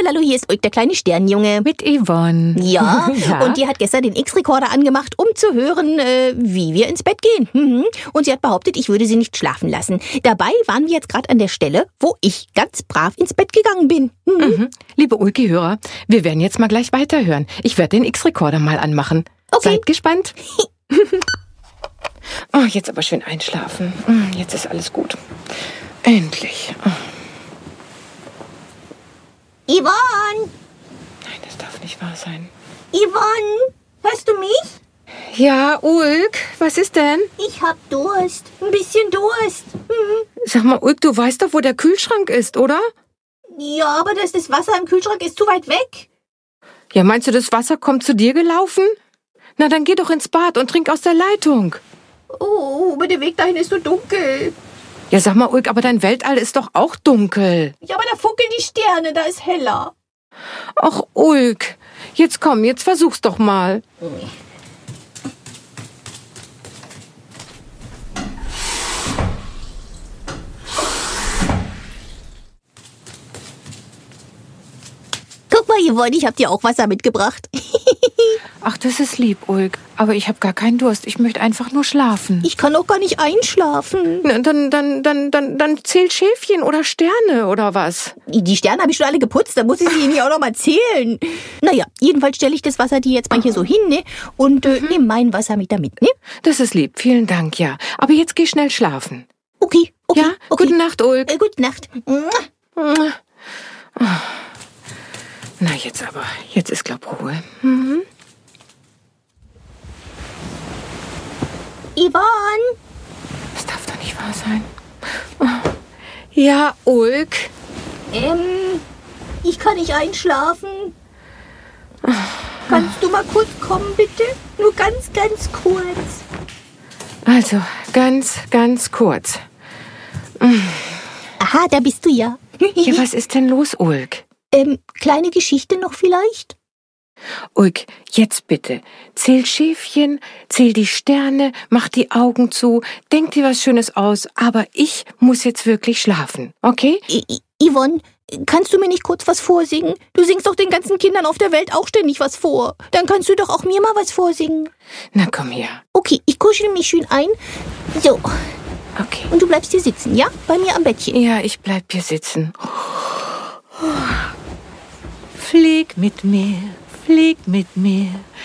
Hallihallo, hier ist Ulk, der kleine Sternjunge. Mit Yvonne. Ja, Ja. Und die hat gestern den X-Rekorder angemacht, um zu hören, wie wir ins Bett gehen. Und sie hat behauptet, ich würde sie nicht schlafen lassen. Dabei waren wir jetzt gerade an der Stelle, wo ich ganz brav ins Bett gegangen bin. Liebe Ulki-Hörer, wir werden jetzt mal gleich weiterhören. Ich werde den X-Rekorder mal anmachen. Okay. Seid gespannt. Oh, jetzt aber schön einschlafen. Jetzt ist alles gut. Endlich. Oh. Yvonne! Nein, das darf nicht wahr sein. Yvonne! Hörst du mich? Ja, Ulk, was ist denn? Ich hab Durst. Ein bisschen Durst. Sag mal, Ulk, du weißt doch, wo der Kühlschrank ist, oder? Ja, aber das Wasser im Kühlschrank ist zu weit weg. Ja, meinst du, das Wasser kommt zu dir gelaufen? Na, dann geh doch ins Bad und trink aus der Leitung. Oh, aber der Weg dahin ist so dunkel. Ja, sag mal, Ulk, aber dein Weltall ist doch auch dunkel. Ja, aber da funkeln die Sterne, da ist heller. Ach, Ulk, jetzt komm, jetzt versuch's doch mal. Guck mal, Yvonne, ich hab dir auch Wasser mitgebracht. Ach, das ist lieb, Ulk. Aber ich habe gar keinen Durst. Ich möchte einfach nur schlafen. Ich kann auch gar nicht einschlafen. Na, dann zählt Schäfchen oder Sterne oder was? Die Sterne habe ich schon alle geputzt, da muss ich sie Ihnen ja auch noch mal zählen. Naja, jedenfalls stelle ich das Wasser dir jetzt mal hier so hin, ne? Und nehme mein Wasser mit damit, ne? Das ist lieb, vielen Dank, ja. Aber jetzt geh schnell schlafen. Okay. Ja? Okay. Gute Nacht, Ulk. Gute Nacht. Na, jetzt ist, glaub, Ruhe. Yvonne! Das darf doch nicht wahr sein. Oh. Ja, Ulk. Ich kann nicht einschlafen. Kannst du mal kurz kommen, bitte? Nur ganz, ganz kurz. Also, ganz kurz. Aha, da bist du ja. Ja, was ist denn los, Ulk? Kleine Geschichte noch vielleicht? Ulk, jetzt bitte. Zähl Schäfchen, zähl die Sterne, mach die Augen zu, denk dir was Schönes aus, aber ich muss jetzt wirklich schlafen, okay? Yvonne, kannst du mir nicht kurz was vorsingen? Du singst doch den ganzen Kindern auf der Welt auch ständig was vor. Dann kannst du doch auch mir mal was vorsingen. Na, komm her. Okay, ich kuschel mich schön ein. So, Okay. und du bleibst hier sitzen, ja? Bei mir am Bettchen. Ja, ich bleib hier sitzen. Flieg mit mir